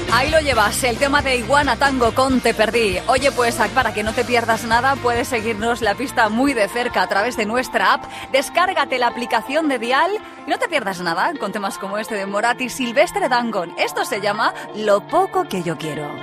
Ahí lo llevas, el tema de Iguana Tango con Te Perdí. Oye, pues para que no te pierdas nada, puedes seguirnos la pista muy de cerca a través de nuestra app. Descárgate la aplicación de Dial y no te pierdas nada con temas como este de Morat y Silvestre Dangond. Esto se llama Lo poco que yo quiero.